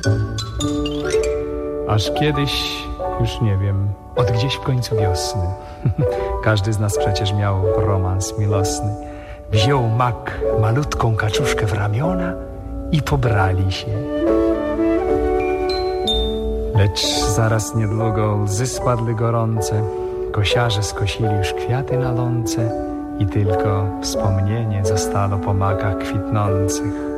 Aż kiedyś, już nie wiem, od gdzieś w końcu wiosny, każdy z nas przecież miał romans miłosny, wziął mak malutką kaczuszkę w ramiona i pobrali się. Lecz zaraz niedługo łzy spadły gorące, kosiarze skosili już kwiaty na łące i tylko wspomnienie zostało po makach kwitnących.